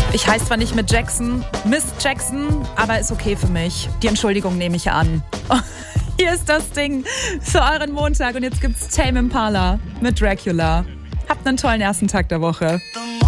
Ich heiße zwar nicht mit Jackson, Miss Jackson, aber ist okay für mich. Die Entschuldigung nehme ich an. Hier ist das Ding für euren Montag und jetzt gibt's Tame Impala mit Dracula. Habt einen tollen ersten Tag der Woche.